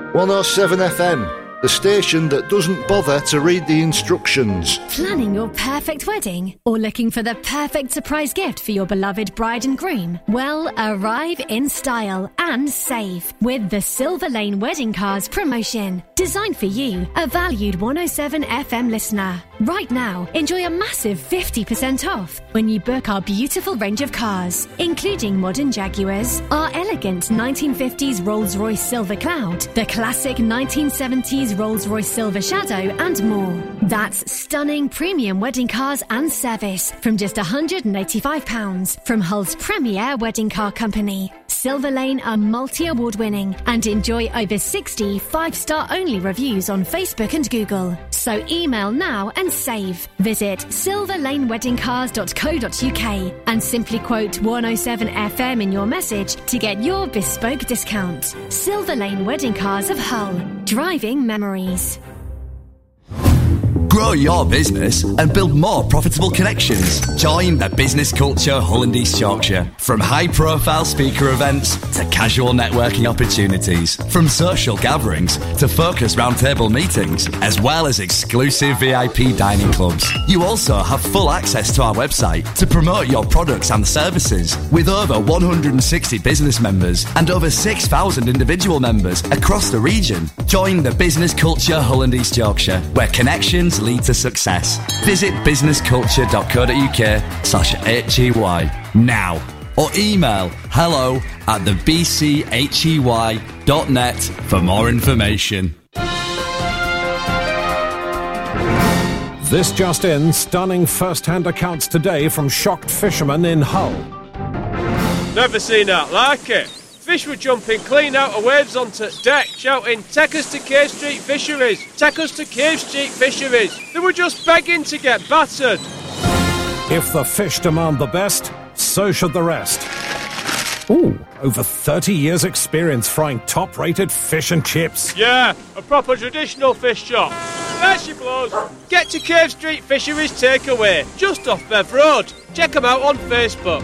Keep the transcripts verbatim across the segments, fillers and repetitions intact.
one oh seven F M, the station that doesn't bother to read the instructions. Planning your perfect wedding? Or looking for the perfect surprise gift for your beloved bride and groom? Well, arrive in style and save with the Silver Lane Wedding Cars promotion. Designed for you, a valued one oh seven F M listener. Right now, enjoy a massive fifty percent off when you book our beautiful range of cars, including modern Jaguars, our elegant nineteen fifties Rolls-Royce Silver Cloud, the classic nineteen seventies Rolls-Royce Silver Shadow, and more. That's stunning premium wedding cars and service from just one hundred eighty-five pounds from Hull's premier wedding car company. Silver Lane are multi-award winning and enjoy over sixty five-star only reviews on Facebook and Google. So email now and save. Visit silver lane wedding cars dot co dot uk and simply quote one oh seven F M in your message to get your bespoke discount. Silver Lane Wedding Cars of Hull. Driving memories. Grow your business and build more profitable connections. Join the business culture Hull and East Yorkshire. From high-profile speaker events to casual networking opportunities, from social gatherings to focused roundtable meetings, as well as exclusive V I P dining clubs. You also have full access to our website to promote your products and services. With over one hundred sixty business members and over six thousand individual members across the region, join the business culture Hull and East Yorkshire, where connections lead to success. Visit business culture dot co dot uk slash H E Y now or email hello at the b c h e y dot net for more information. This just in, stunning first-hand accounts today from shocked fishermen in Hull. Never seen that like it. Fish were jumping clean out of waves onto deck, shouting, "Take us to Cave Street Fisheries! Take us to Cave Street Fisheries!" They were just begging to get battered. If the fish demand the best, so should the rest. Ooh, over thirty years experience frying top-rated fish and chips. Yeah, a proper traditional fish shop. There she blows. Get to Cave Street Fisheries Takeaway, just off Bev Road. Check them out on Facebook.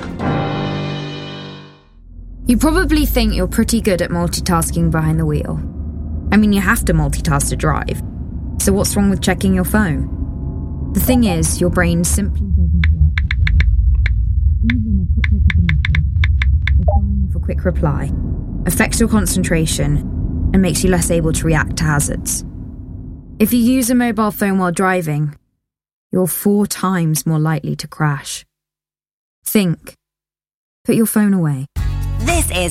You probably think you're pretty good at multitasking behind the wheel. I mean, you have to multitask to drive. So what's wrong with checking your phone? The thing is, your brain simply doesn't work. Even a quick look at the message, or firing off a quick reply, affects your concentration and makes you less able to react to hazards. If you use a mobile phone while driving, you're four times more likely to crash. Think. Put your phone away. This is